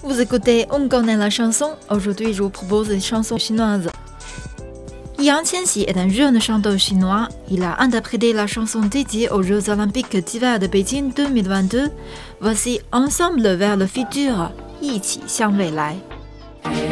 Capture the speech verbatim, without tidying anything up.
Vous écoutez On connaît la chanson. Aujourd'hui, je vous propose une chanson chinoise. Yang Qianxi est un jeune chanteur chinois. Il a interprété la chanson dédiée aux Jeux Olympiques d'hiver de Beijing deux mille vingt-deux. Voici Ensemble vers le futur, 一起向未来。